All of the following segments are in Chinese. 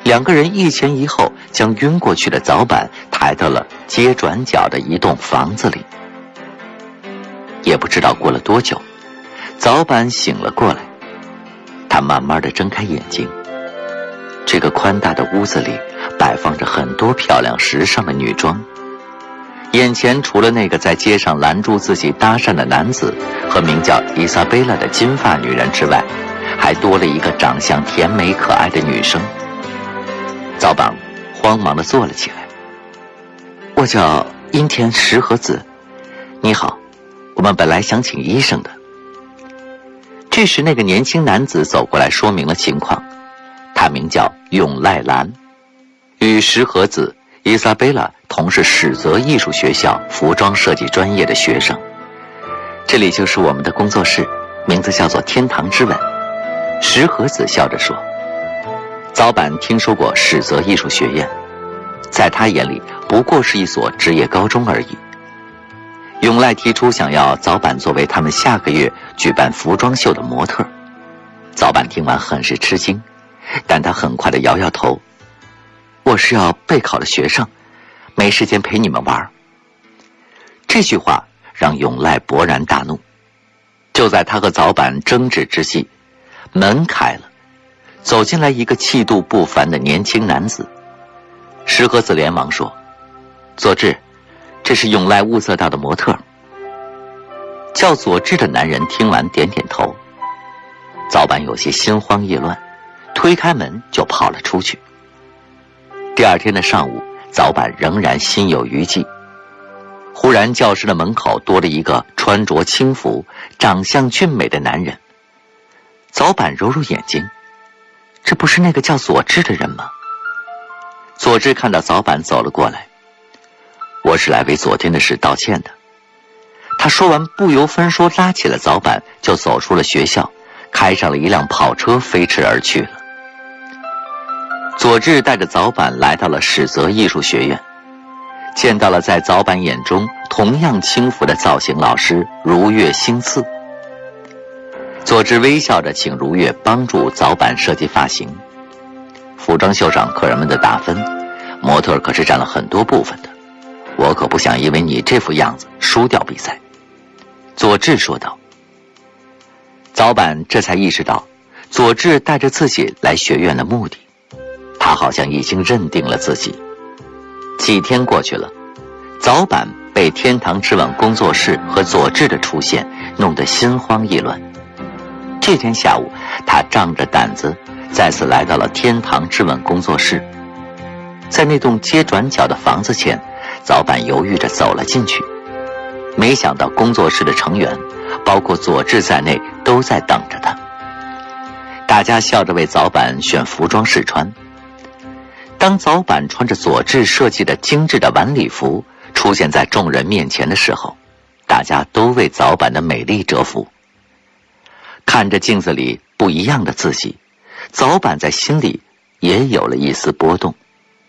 两个人一前一后将晕过去的早板抬到了街转角的一栋房子里。也不知道过了多久，早板醒了过来，他慢慢地睁开眼睛。这个宽大的屋子里摆放着很多漂亮时尚的女装，眼前除了那个在街上拦住自己搭讪的男子和名叫伊莎贝拉的金发女人之外，还多了一个长相甜美可爱的女生。早板慌忙地坐了起来。我叫阴田石和子，你好，我们本来想请医生的。这时那个年轻男子走过来说明了情况，他名叫永濑兰，与石和子、伊莎贝拉同是史泽艺术学校服装设计专业的学生。这里就是我们的工作室，名字叫做天堂之吻。石和子笑着说。早板听说过史泽艺术学院，在他眼里不过是一所职业高中而已。永濑提出想要早板作为他们下个月举办服装秀的模特。早板听完很是吃惊，但他很快地摇摇头，我是要备考的学生，没时间陪你们玩。这句话让永濑勃然大怒。就在他和早板争执之际，门开了，走进来一个气度不凡的年轻男子。石和子连忙说，佐治，这是永濑物色到的模特。叫佐治的男人听完点点头。早板有些心慌意乱，推开门就跑了出去。第二天的上午，早板仍然心有余悸。忽然教室的门口多了一个穿着轻服、长相俊美的男人。早板揉揉眼睛，这不是那个叫佐治的人吗？佐治看到早板走了过来，我是来为昨天的事道歉的。他说完不由分说拉起了早板，就走出了学校，开上了一辆跑车飞驰而去了。佐治带着早板来到了史泽艺术学院，见到了在早板眼中同样轻浮的造型老师如月星次。佐治微笑着请如月帮助早板设计发型。服装秀上客人们的打分，模特可是占了很多部分的，我可不想因为你这副样子输掉比赛。佐治说道。早板这才意识到佐治带着自己来学院的目的，他好像已经认定了自己。几天过去了，早板被天堂之吻工作室和佐治的出现弄得心慌意乱。这天下午，他仗着胆子再次来到了天堂之吻工作室。在那栋街转角的房子前，早板犹豫着走了进去。没想到工作室的成员，包括佐治在内，都在等着他。大家笑着为早板选服装试穿。当早板穿着佐治设计的精致的晚礼服出现在众人面前的时候，大家都为早板的美丽折服。看着镜子里不一样的自己，早板在心里也有了一丝波动。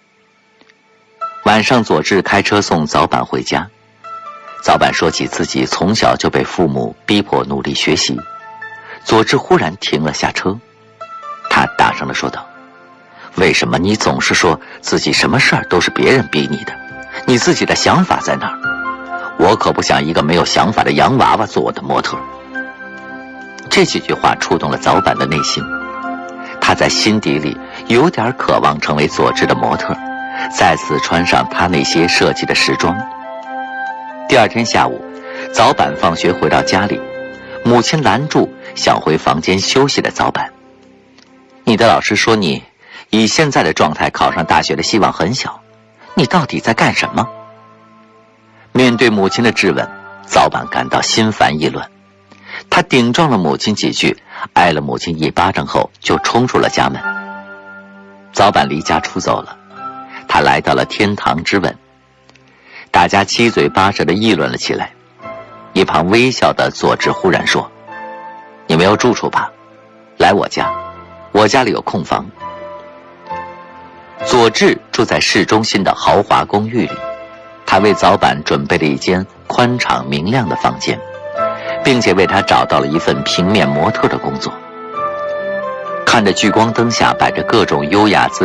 晚上佐治开车送早板回家，早板说起自己从小就被父母逼迫努力学习。佐治忽然停了下车，他大声地说道，为什么你总是说自己什么事儿都是别人逼你的？你自己的想法在哪儿？我可不想一个没有想法的洋娃娃做我的模特。这几句话触动了早板的内心，他在心底里有点渴望成为佐治的模特，再次穿上他那些设计的时装。第二天下午，早板放学回到家里，母亲拦住想回房间休息的早板。你的老师说你以现在的状态考上大学的希望很小，你到底在干什么？面对母亲的质问，早板感到心烦意乱。他顶撞了母亲几句，挨了母亲一巴掌后就冲出了家门。早板离家出走了，他来到了天堂之吻。大家七嘴八舌地议论了起来。一旁微笑的佐治忽然说，你没有住处吧？来我家，我家里有空房。佐治住在市中心的豪华公寓里，他为早板准备了一间宽敞明亮的房间，并且为他找到了一份平面模特的工作。看着聚光灯下摆着各种优雅姿